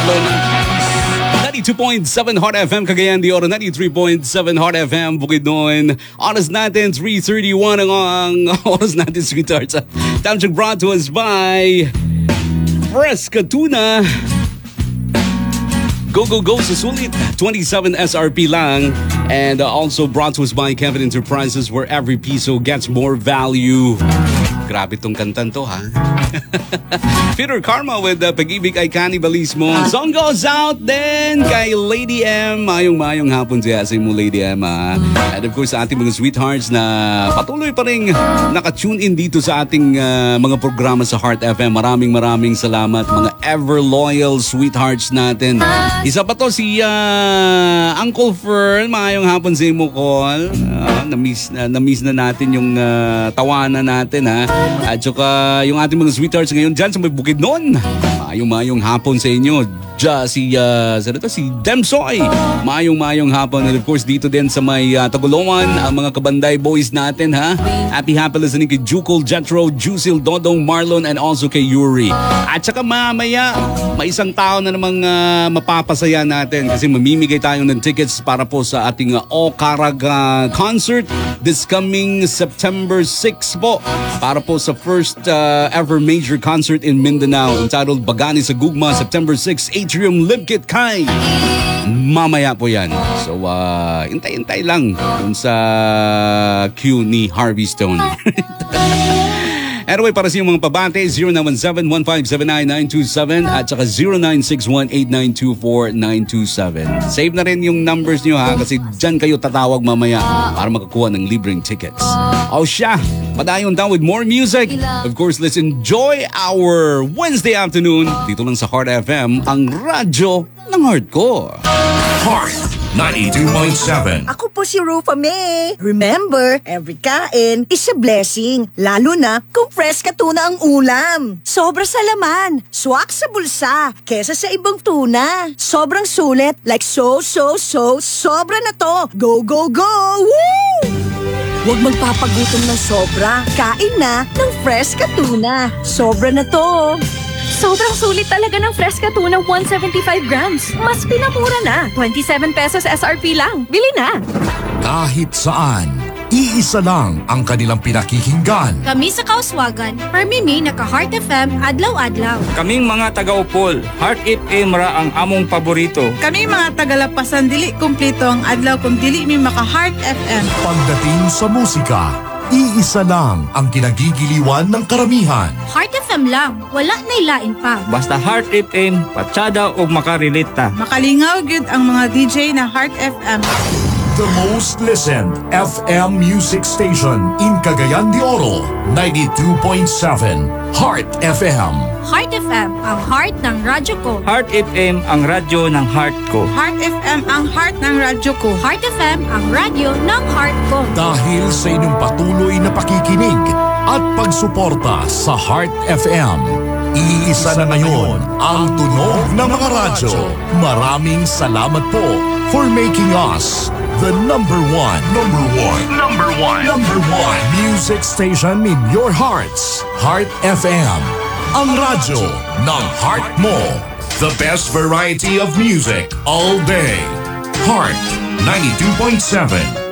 Marlon. 92.7 Hot FM Cagayan de Oro, 93.7 Hot FM Bukidnon. Oras natin 3:31 ang oras natin, sweethearts. Time check brought to us by Fresca Tuna. Go, go, go sa sulit. 27 SRP lang. And also brought to us by Kevin Enterprises, where every piso gets more value. Grabe tong kantan to, ha? Peter Karma with Pag-ibig ay Kanibalismo. Song goes out then kay Lady M. Mayong hapon siya sa mo, Lady M, ha? And of course, sa ating mga sweethearts na patuloy pa rin naka-tune in dito sa ating mga programa sa Heart FM. Maraming salamat, mga ever-loyal sweethearts natin. Isa pa to si Uncle Fern. Mayong hapon sa mo, Col. Na-miss na natin yung tawanan natin, ha? At saka yung ating mga sweethearts ngayon dyan sa may Bukidnon. Mayong hapon sa inyo. Si Demsoy. Mayong hapon. And of course dito din sa may Tagoloan, ang mga Kabanday boys natin, ha? Happy listening kay Jukol, Jetro, Jusil, Dodong, Marlon, and also kay Yuri. At saka mamaya, may isang tao na namang mapapasaya natin kasi mamimigay tayo ng tickets para po sa ating Okarag concert this coming September 6 po. Para po sa first ever major concert in Mindanao entitled Bagani sa Gugma, September 6, Atrium Libkit Kai. Mamaya po yan. So, hintay-hintay lang dun sa queue ni Harvey Stone. Anyway, para sa yung mga pabate, 0917-1579-927 at saka 0961-8924-927. Save na rin yung numbers nyo, ha, kasi dyan kayo tatawag mamaya para makakuha ng libreng tickets. O siya, padayon down with more music. Of course, let's enjoy our Wednesday afternoon dito lang sa Heart FM, ang radyo ng heart ko. Heart 92.7. Ako po si Rufa May. Remember, every kain is a blessing. Lalo na kung fresh ka tuna ang ulam. Sobra sa laman, swak sa bulsa, kesa sa ibang tuna. Sobrang sulit, like sobra na to. Go, go, go! Woo! Huwag magpapagutom ng sobra. Kain na ng fresh ka tuna. Sobra na to. Sobrang sulit talaga ng Fresca Tuna 175 grams. Mas pinamura na. 27 pesos SRP lang. Bili na! Kahit saan, iisa lang ang kanilang pinakikinggan. Kami sa Kauswagan, permimi naka-Heart FM adlaw-adlaw. Kaming mga taga-Upol, Heart FM ra ang among paborito. Kami mga taga-Lapasan, dili kumplito ang adlaw kung dili mi maka-Heart FM. Pagdating sa musika, iisa lang ang kinagigiliwan ng karamihan. Heart FM lang, wala na'y lain pa. Basta Heart FM, patsada o makarelita. Makalingaw gyud ang mga DJ na Heart FM. The most listened FM music station in Cagayan de Oro, 92.7 Heart FM. Heart FM, ang heart ng radyo ko. Heart FM, ang radyo ng heart ko. Heart FM, ang heart ng radyo ko. Heart FM, ang radyo ng heart ko. Dahil sa inyong patuloy na pakikinig at pagsuporta sa Heart FM, iisa na ngayon ang tunog ng mga radyo. Maraming salamat po for making us the number one music station in your hearts. Heart FM, ang radyo ng heart mo. The best variety of music all day. Heart 92.7.